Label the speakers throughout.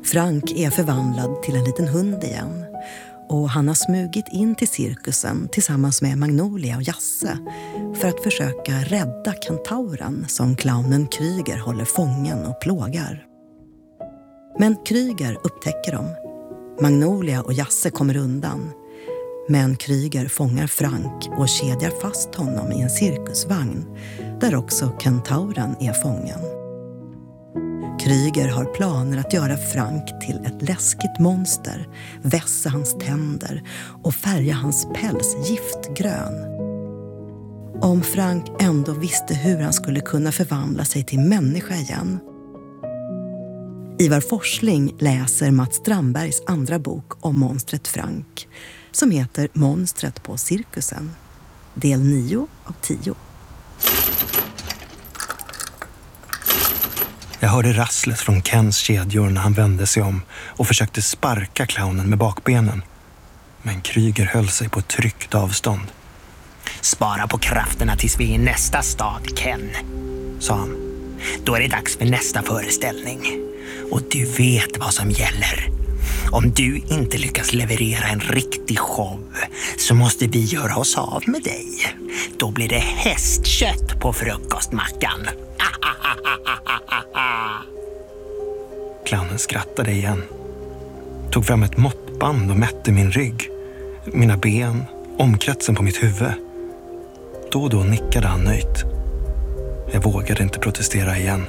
Speaker 1: Frank är förvandlad till en liten hund igen. Och han har smugit in till cirkusen tillsammans med Magnolia och Jasse för att försöka rädda kentauren som clownen Kryger håller fången och plågar. Men Kryger upptäcker dem. Magnolia och Jasse kommer undan. Men Kryger fångar Frank och kedjar fast honom i en cirkusvagn där också kentauren är fången. Kryger har planer att göra Frank till ett läskigt monster, vässa hans tänder och färga hans päls giftgrön. Om Frank ändå visste hur han skulle kunna förvandla sig till människa igen. Ivar Forsling läser Mats Strandbergs andra bok om monstret Frank, som heter Monstret på cirkusen. Del 9 av 10.
Speaker 2: Jag hörde rasslet från Kens kedjor när han vände sig om och försökte sparka clownen med bakbenen. Men Kryger höll sig på ett tryggt avstånd.
Speaker 3: Spara på krafterna tills vi är i nästa stad, Ken,
Speaker 2: sa han.
Speaker 3: Då är det dags för nästa föreställning. Och du vet vad som gäller. Om du inte lyckas leverera en riktig show så måste vi göra oss av med dig. Då blir det hästkött på frukostmackan.
Speaker 2: Clownen skrattade igen. Tog fram ett måttband och mätte min rygg, mina ben, omkretsen på mitt huvud. Då och då nickade han nöjt. Jag vågade inte protestera igen.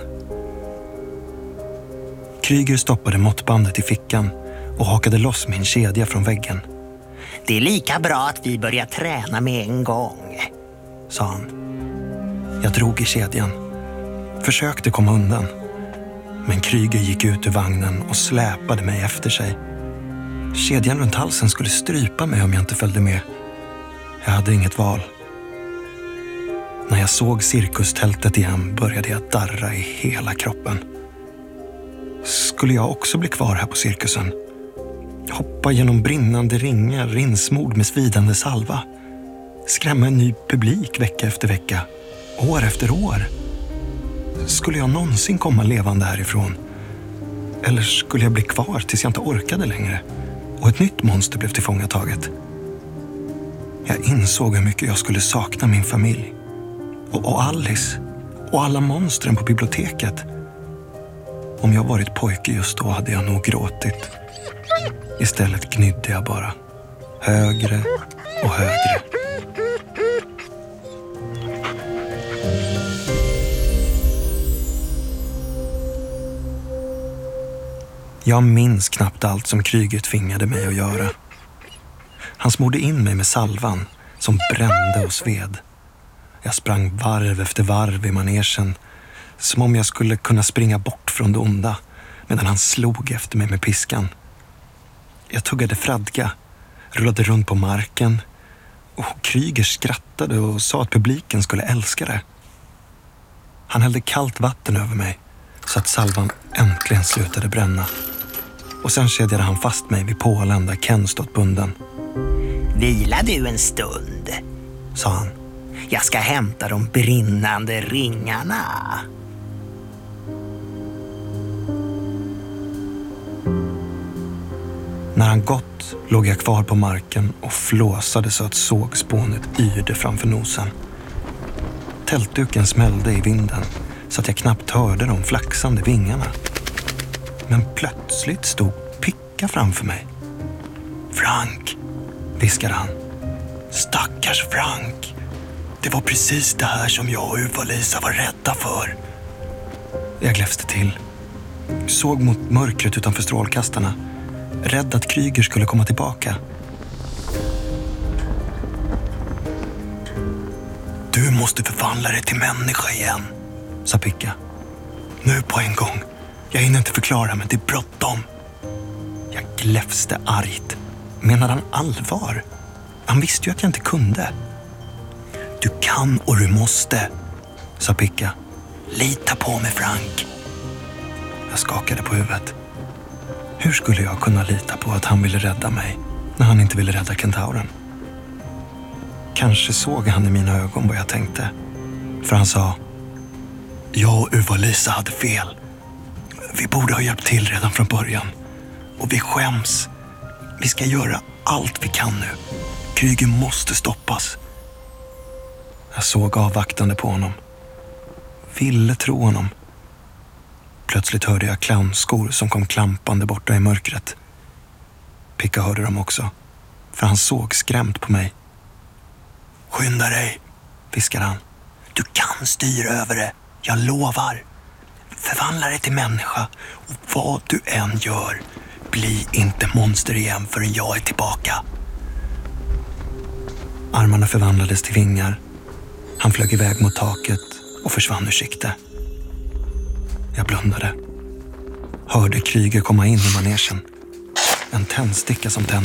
Speaker 2: Kryger stoppade måttbandet i fickan och hakade loss min kedja från väggen.
Speaker 3: Det är lika bra att vi börjar träna med en gång,
Speaker 2: sa han. Jag drog i kedjan. Försökte komma undan. Men Kryger gick ut ur vagnen och släpade mig efter sig. Kedjan runt halsen skulle strypa mig om jag inte följde med. Jag hade inget val. När jag såg cirkustältet igen började jag darra i hela kroppen. Skulle jag också bli kvar här på cirkusen? Hoppa genom brinnande ringar, insmord med svidande salva. Skrämma en ny publik vecka efter vecka, år efter år. Skulle jag någonsin komma levande härifrån? Eller skulle jag bli kvar tills jag inte orkade längre och ett nytt monster blev tillfångataget? Jag insåg hur mycket jag skulle sakna min familj. Och Alice. Och alla monstren på biblioteket. Om jag varit pojke just då hade jag nog gråtit. Istället gnydde jag bara. Högre och högre. Jag minns knappt allt som Kryger tvingade mig att göra. Han smorde in mig med salvan som brände och sved. Jag sprang varv efter varv i manegen, som om jag skulle kunna springa bort från det onda, medan han slog efter mig med piskan. Jag tuggade fradga, rullade runt på marken och Kryger skrattade och sa att publiken skulle älska det. Han hällde kallt vatten över mig så att salvan äntligen slutade bränna. Och sen kedjade han fast mig vid pålen där Ken stått bunden.
Speaker 3: Vila du en stund,
Speaker 2: sa han.
Speaker 3: Jag ska hämta de brinnande ringarna.
Speaker 2: När han gått låg jag kvar på marken och flåsade så att sågspånet yrde framför nosen. Tältduken smällde i vinden så att jag knappt hörde de flaxande vingarna. Men plötsligt stod Picka framför mig. Frank, viskade han. Stackars Frank. Det var precis det här som jag och Uva-Lisa var rädda för. Jag gläfste till. Såg mot mörkret utanför strålkastarna. Rädd att Kryger skulle komma tillbaka. Du måste förvandla dig till människa igen, sa Picka. Nu på en gång. Jag hinner inte förklara, men det är bråttom. Jag gläfste argt. Menar han allvar? Han visste ju att jag inte kunde. Du kan och du måste, sa Picka. Lita på mig, Frank. Jag skakade på huvudet. Hur skulle jag kunna lita på att han ville rädda mig när han inte ville rädda kentauren? Kanske såg han i mina ögon vad jag tänkte. För han sa: jag och Uva-Lisa hade fel. Vi borde ha hjälpt till redan från början. Och vi skäms. Vi ska göra allt vi kan nu. Kryger måste stoppas. Jag såg avvaktande på honom. Ville tro honom. Plötsligt hörde jag clownskor som kom klampande borta i mörkret. Picka hörde dem också, för han såg skrämt på mig. Skynda dig, viskade han. Du kan styra över det, jag lovar. Förvandla dig till människa och vad du än gör, bli inte monster igen förrän jag är tillbaka. Armarna förvandlades till vingar. Han flög iväg mot taket och försvann ur sikte. Jag blundade. Hörde Kryger komma in i manegen. En tändsticka som tände.